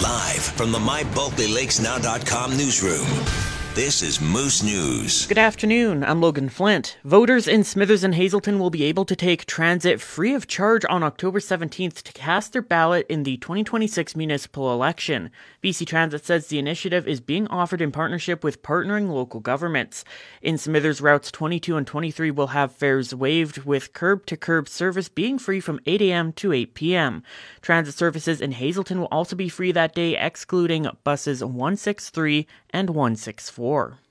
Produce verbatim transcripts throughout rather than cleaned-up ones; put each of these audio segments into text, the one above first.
Live from the my bulkley lakes now dot com newsroom. This is Moose News. Good afternoon, I'm Logan Flint. Voters in Smithers and Hazelton will be able to take transit free of charge on October seventeenth to cast their ballot in the twenty twenty-six municipal election. B C Transit says the initiative is being offered in partnership with partnering local governments. In Smithers, routes twenty-two and twenty-three will have fares waived, with curb-to-curb service being free from eight a.m. to eight p.m. Transit services in Hazelton will also be free that day, excluding buses one sixty-three and one sixty-four.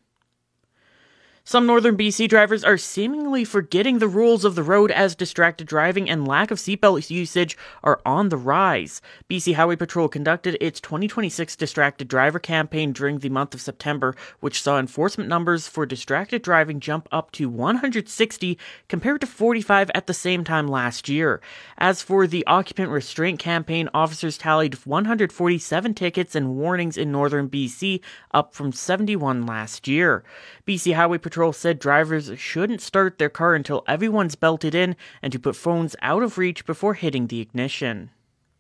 Some northern B C drivers are seemingly forgetting the rules of the road as distracted driving and lack of seatbelt usage are on the rise. B C Highway Patrol conducted its twenty twenty-six Distracted Driver campaign during the month of September, which saw enforcement numbers for distracted driving jump up to one hundred sixty compared to forty-five at the same time last year. As for the occupant restraint campaign, officers tallied one hundred forty-seven tickets and warnings in northern B C, up from seventy-one last year. B C Highway Patrol said drivers shouldn't start their car until everyone's belted in and to put phones out of reach before hitting the ignition.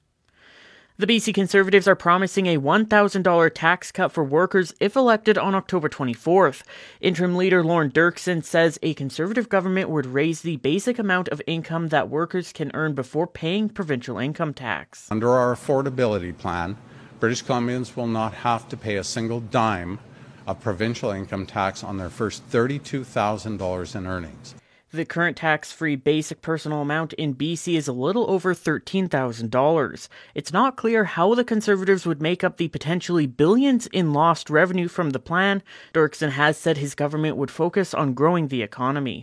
The B C Conservatives are promising a one thousand dollars tax cut for workers if elected on October twenty-fourth. Interim leader Lorne Dirksen says a Conservative government would raise the basic amount of income that workers can earn before paying provincial income tax. Under our affordability plan, British Columbians will not have to pay a single dime of provincial income tax on their first thirty-two thousand dollars in earnings. The current tax-free basic personal amount in B C is a little over thirteen thousand dollars. It's not clear how the Conservatives would make up the potentially billions in lost revenue from the plan. Dirksen has said his government would focus on growing the economy.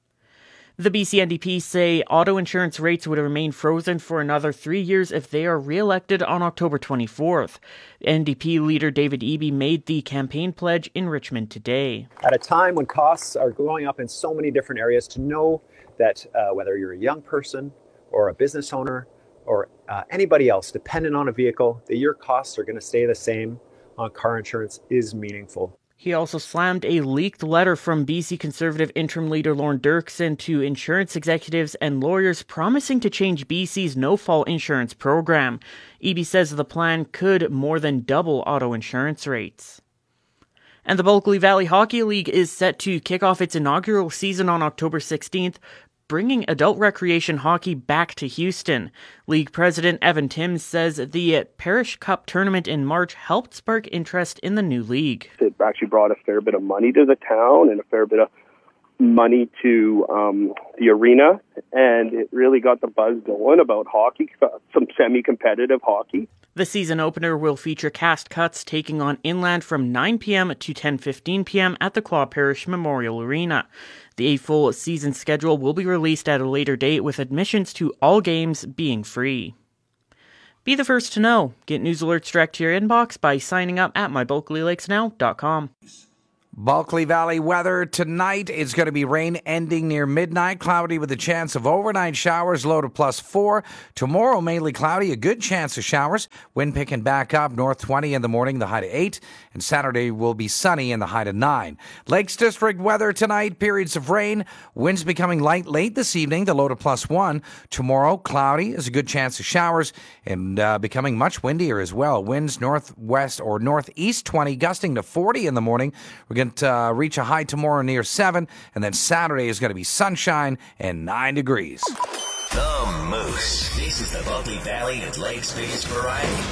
The B C N D P say auto insurance rates would remain frozen for another three years if they are re-elected on October twenty-fourth. N D P leader David Eby made the campaign pledge in Richmond today. At a time when costs are going up in so many different areas, to know that uh, whether you're a young person or a business owner or uh, anybody else dependent on a vehicle, that your costs are going to stay the same on car insurance is meaningful. He also slammed a leaked letter from B C Conservative interim leader Lorne Dirksen to insurance executives and lawyers promising to change B C's no-fault insurance program. Eby says the plan could more than double auto insurance rates. And the Bulkley Valley Hockey League is set to kick off its inaugural season on October sixteenth, bringing adult recreation hockey back to Houston. League President Evan Timms says the Parish Cup tournament in March helped spark interest in the new league. It actually brought a fair bit of money to the town and a fair bit of money to um, the arena, and it really got the buzz going about hockey, some semi-competitive hockey. The season opener will feature Cast Cuts taking on Inland from nine p.m. to ten fifteen p.m. at the Claw Parish Memorial Arena. The full season schedule will be released at a later date, with admissions to all games being free. Be the first to know. Get news alerts direct to your inbox by signing up at my bulkley lakes now dot com. Bulkley Valley weather tonight. It's going to be rain ending near midnight. Cloudy with a chance of overnight showers, low to plus four. Tomorrow, mainly cloudy, a good chance of showers. Wind picking back up, north twenty in the morning, the high to eight. And Saturday will be sunny and the high to nine. Lakes District weather tonight, periods of rain. Winds becoming light late this evening, the low to plus one. Tomorrow, cloudy, is a good chance of showers and uh, becoming much windier as well. Winds northwest or northeast twenty, gusting to forty in the morning. We're going to uh, reach a high tomorrow near seven, and then Saturday is going to be sunshine and nine degrees. The Moose. This is the Bulkley Valley and Lakes biggest variety.